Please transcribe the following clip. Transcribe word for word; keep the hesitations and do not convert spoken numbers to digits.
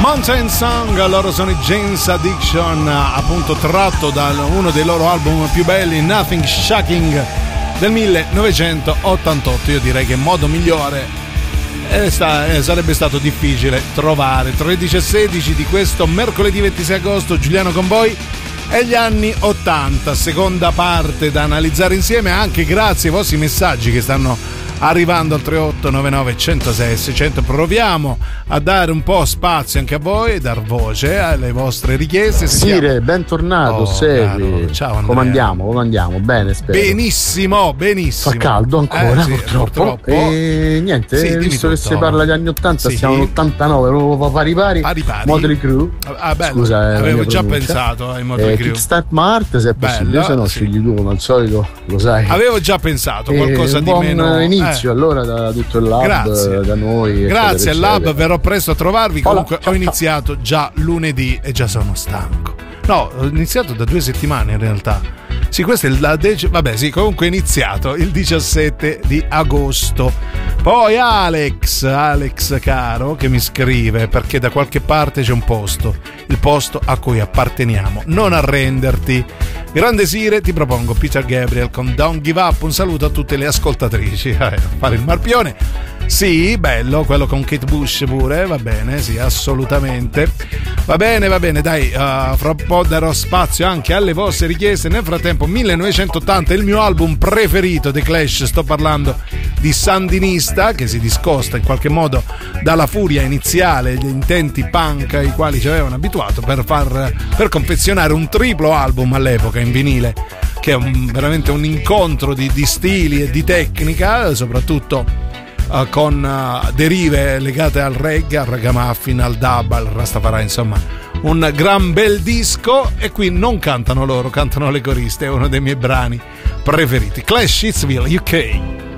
Mountain Song, loro sono i Jane's Addiction, appunto tratto da uno dei loro album più belli, Nothing Shocking, del millenovecentottantotto. Io direi che in modo migliore eh, sta, eh, sarebbe stato difficile trovare. Tredici e sedici di questo mercoledì ventisei agosto, Giuliano con voi e gli anni ottanta, seconda parte da analizzare insieme, anche grazie ai vostri messaggi che stanno arrivando al tre otto nove nove uno zero sei sei zero zero. Proviamo a dare un po' spazio anche a voi, dar voce alle vostre richieste. Sire, bentornato. Oh, Segui. Ciao Andrea. Come andiamo? Come andiamo? Bene, spero. Benissimo, benissimo. Fa caldo ancora, eh, sì, purtroppo. purtroppo. E niente, Sì, visto che tutto. si parla degli anni ottanta, Sì. siamo all'ottantanove, proprio pari pari. Pari pari. Motley Crue. Ah, bello. Scusa, eh, avevo la già pronuncia. pensato ai Motley Eh, Crue. Kickstart Mart, se è possibile, Bello, se no sì. scegli tu come al solito, lo sai. Avevo già pensato Eh, qualcosa un di buon meno inizio eh. allora da tutto il lab, Grazie. da noi. Grazie eccetera, al lab, eccetera. verrò presto a trovarvi. Hola, Comunque ciao, ho ciao. iniziato già lunedì e già sono stanco. No, ho iniziato da due settimane in realtà. Sì, questo è il la dec- vabbè, sì, comunque è iniziato il diciassette di agosto. Poi Alex, Alex caro, che mi scrive perché da qualche parte c'è un posto, il posto a cui apparteniamo. Non arrenderti. Grande Sire, ti propongo Peter Gabriel con Don't Give Up. Un saluto a tutte le ascoltatrici. Eh, fare il marpione. Sì, bello, quello con Kate Bush pure, va bene, sì, assolutamente. Va bene, va bene, dai, uh, fra un po' darò spazio anche alle vostre richieste. Nel frattempo, millenovecentottanta, il mio album preferito, The Clash, sto parlando di Sandinista, che si discosta in qualche modo dalla furia iniziale, gli intenti punk ai quali ci avevano abituato per, far, per confezionare un triplo album all'epoca in vinile, che è un, veramente un incontro di, di stili e di tecnica, soprattutto Uh, con uh, derive legate al reggae, al ragamuffin, al dub, al rastafari, insomma un gran bel disco. E qui non cantano loro, cantano le coriste, è uno dei miei brani preferiti. Clash Hitsville U K.